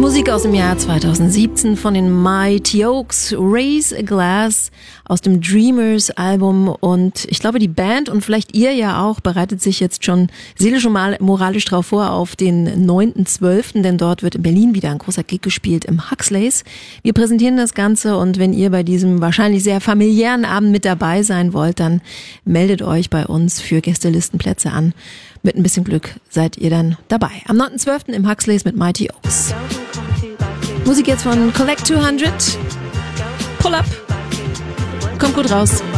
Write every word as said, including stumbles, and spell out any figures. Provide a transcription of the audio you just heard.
Musik aus dem Jahr zweitausendsiebzehn von den Mighty Oaks, Raise a Glass aus dem Dreamers Album. Und ich glaube, die Band und vielleicht ihr ja auch bereitet sich jetzt schon seelisch und moralisch drauf vor auf den neunten zwölften, denn dort wird in Berlin wieder ein großer Gig gespielt im Huxleys. Wir präsentieren das Ganze und wenn ihr bei diesem wahrscheinlich sehr familiären Abend mit dabei sein wollt, dann meldet euch bei uns für Gästelistenplätze an. Mit ein bisschen Glück seid ihr dann dabei. Am neunten zwölften im Huxleys mit Mighty Oaks. Musik jetzt von Collect zweihundert. Pull up. Kommt gut raus.